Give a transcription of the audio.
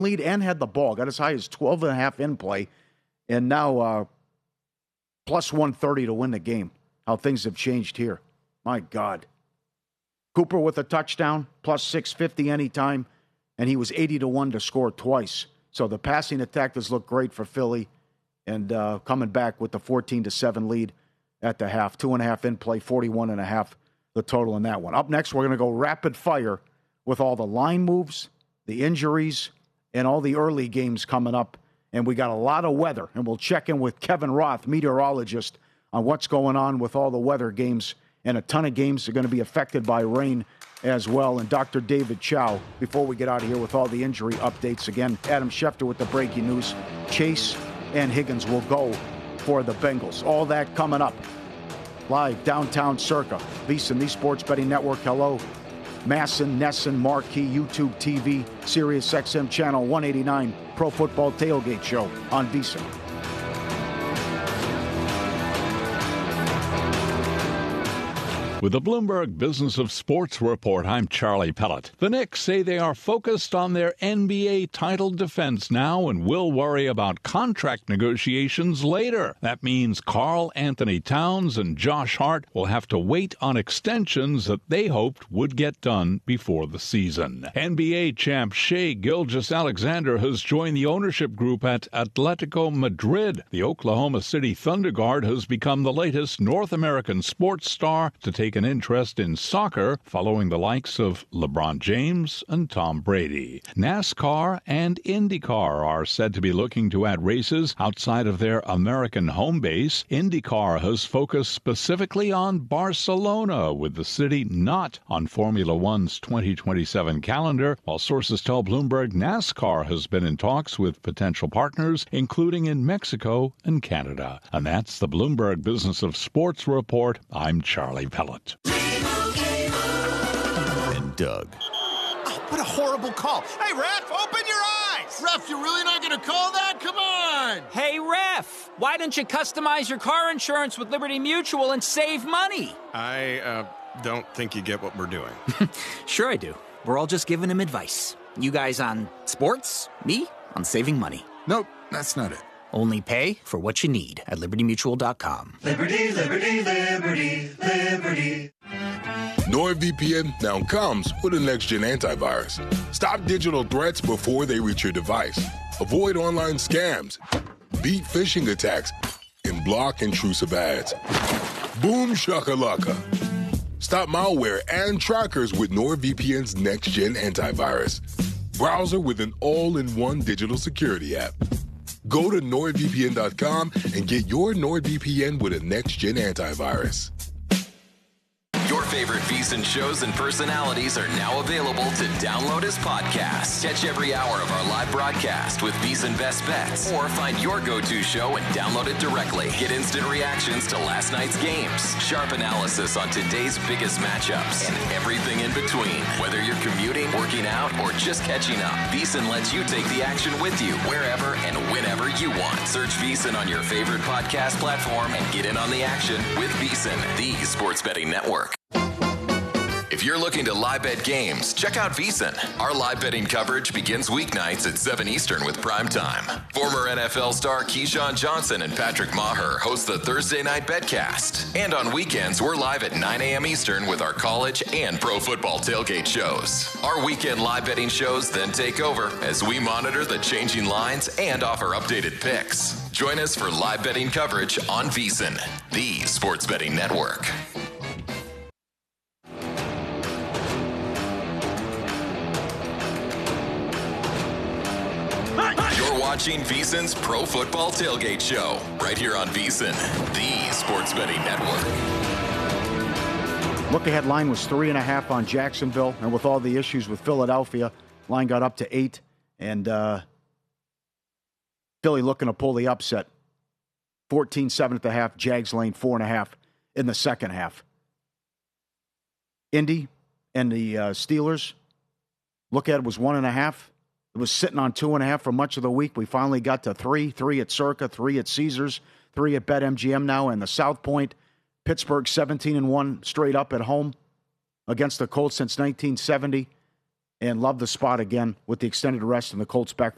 lead and had the ball. Got as high as 12.5 in play. And now plus 130 to win the game. How things have changed here. My God. Cooper with a touchdown, plus 650 anytime. And he was 80 to 1 to score twice. So the passing attack does look great for Philly. And coming back with the 14-7 lead at the half. 2.5 in play, 41.5 the total in that one. Up next, we're going to go rapid fire with all the line moves, the injuries, and all the early games coming up. And we got a lot of weather. And we'll check in with Kevin Roth, meteorologist, on what's going on with all the weather games. And a ton of games are going to be affected by rain as well. And Dr. David Chow, before we get out of here with all the injury updates. Again, Adam Schefter with the breaking news. Chase and Higgins will go for the Bengals. All that coming up. Live downtown Circa. VSiN, the Sports Betting Network. Hello. Masson, Nesson, Marquee, YouTube TV, Sirius XM Channel 189, Pro Football Tailgate Show on VSiN. With the Bloomberg Business of Sports report, I'm Charlie Pellett. The Knicks say they are focused on their NBA title defense now and will worry about contract negotiations later. That means Karl Anthony Towns and Josh Hart will have to wait on extensions that they hoped would get done before the season. NBA champ Shai Gilgeous-Alexander has joined the ownership group at Atletico Madrid. The Oklahoma City Thunder guard has become the latest North American sports star to take an interest in soccer following the likes of LeBron James and Tom Brady. NASCAR and IndyCar are said to be looking to add races outside of their American home base. IndyCar has focused specifically on Barcelona, with the city not on Formula One's 2027 calendar, while sources tell Bloomberg NASCAR has been in talks with potential partners, including in Mexico and Canada. And that's the Bloomberg Business of Sports report. I'm Charlie Pellett. And Doug. Oh, what a horrible call. Hey, ref, open your eyes. Ref, you're really not going to call that? Come on. Hey, ref, why don't you customize your car insurance with Liberty Mutual and save money? I don't think you get what we're doing. Sure I do. We're all just giving him advice. You guys on sports, me on saving money. Nope, that's not it. Only pay for what you need at LibertyMutual.com. Liberty, liberty, liberty, liberty. NordVPN now comes with a next-gen antivirus. Stop digital threats before they reach your device. Avoid online scams. Beat phishing attacks. And block intrusive ads. Boom shakalaka. Stop malware and trackers with NordVPN's next-gen antivirus. Browser with an all-in-one digital security app. Go to NordVPN.com and get your NordVPN with a next-gen antivirus. Your favorite VSiN shows and personalities are now available to download as podcasts. Catch every hour of our live broadcast with VSiN Best Bets, or find your go-to show and download it directly. Get instant reactions to last night's games, sharp analysis on today's biggest matchups, and everything in between. Whether you're commuting, working out, or just catching up, VSiN lets you take the action with you wherever and whenever you want. Search VSiN on your favorite podcast platform and get in on the action with VSiN, the sports betting network. If you're looking to live bet games, check out VSiN. Our live betting coverage begins weeknights at 7 Eastern with Prime Time. Former NFL star Keyshawn Johnson and Patrick Maher host the Thursday Night Betcast. And on weekends, we're live at 9 a.m. Eastern with our college and pro football tailgate shows. Our weekend live betting shows then take over as we monitor the changing lines and offer updated picks. Join us for live betting coverage on VSiN, the sports betting network. Watching VSiN's Pro Football Tailgate Show, right here on VSiN, the sports betting network. Look-ahead line was 3.5 on Jacksonville, and with all the issues with Philadelphia, line got up to 8, and Philly looking to pull the upset. 14-7 at the half, Jags laying 4.5 in the second half. Indy and the Steelers, look-ahead was 1.5. It was sitting on 2.5 for much of the week. We finally got to 3 at Circa, 3 at Caesars, 3 at BetMGM now, and the South Point. Pittsburgh 17-1 straight up at home against the Colts since 1970. And love the spot again with the extended rest and the Colts back